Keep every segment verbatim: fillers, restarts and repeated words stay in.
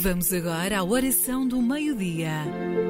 Vamos agora à oração do meio-dia.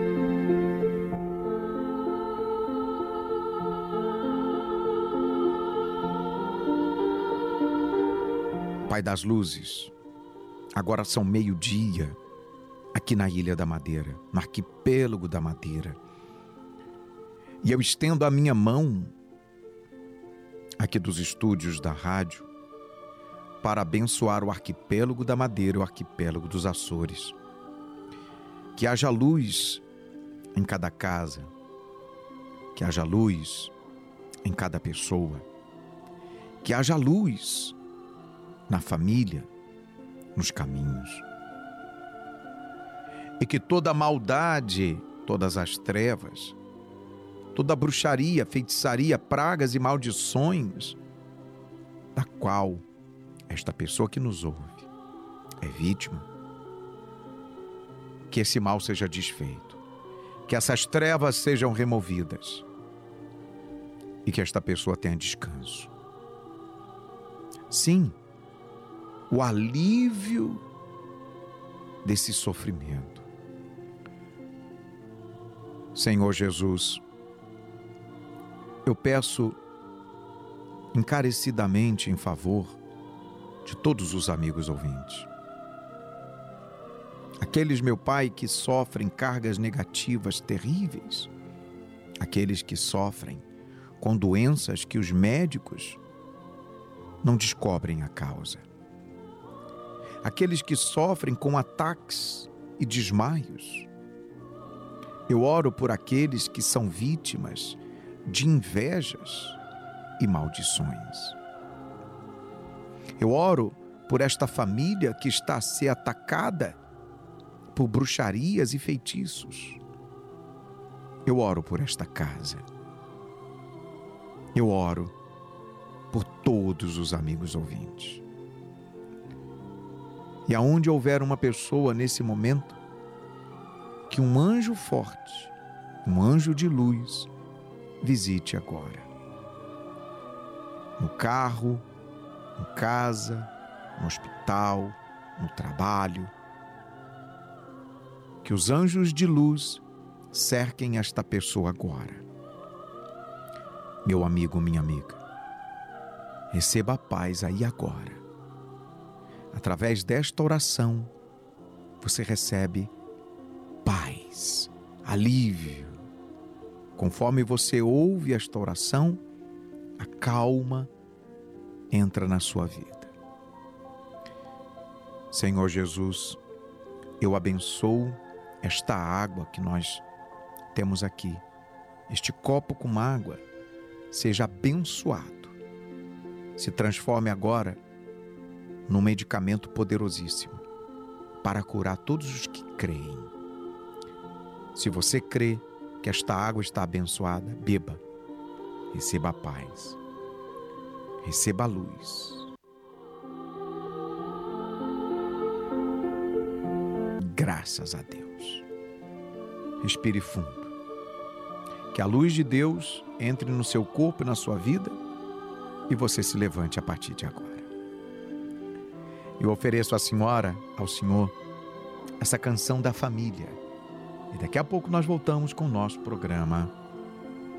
Pai das luzes, agora são meio-dia aqui na Ilha da Madeira, no arquipélago da Madeira. E eu estendo a minha mão aqui dos estúdios da rádio para abençoar o arquipélago da Madeira, o arquipélago dos Açores. Que haja luz em cada casa, que haja luz em cada pessoa, que haja luz na família, nos caminhos. E que toda maldade, todas as trevas, toda bruxaria, feitiçaria, pragas e maldições, da qual esta pessoa que nos ouve é vítima, que esse mal seja desfeito, que essas trevas sejam removidas e que esta pessoa tenha descanso. Sim, o alívio desse sofrimento. Senhor Jesus, eu peço encarecidamente em favor de todos os amigos ouvintes. Aqueles, meu Pai, que sofrem cargas negativas terríveis, aqueles que sofrem com doenças que os médicos não descobrem a causa, aqueles que sofrem com ataques e desmaios. Eu oro por aqueles que são vítimas de invejas e maldições. Eu oro por esta família que está a ser atacada por bruxarias e feitiços. Eu oro por esta casa. Eu oro por todos os amigos ouvintes. E aonde houver uma pessoa nesse momento, que um anjo forte, um anjo de luz, visite agora. No carro, em casa, no hospital, no trabalho. Que os anjos de luz cerquem esta pessoa agora. Meu amigo, minha amiga, receba a paz aí agora. Através desta oração, você recebe paz, alívio. Conforme você ouve esta oração, a calma entra na sua vida. Senhor Jesus, eu abençoo esta água que nós temos aqui. Este copo com água seja abençoado. Se transforme agora num medicamento poderosíssimo para curar todos os que creem. Se você crê que esta água está abençoada, beba. Receba a paz. Receba a luz. Graças a Deus. Respire fundo. Que a luz de Deus entre no seu corpo e na sua vida e você se levante a partir de agora. Eu ofereço à senhora, ao senhor, essa canção da família. E daqui a pouco nós voltamos com o nosso programa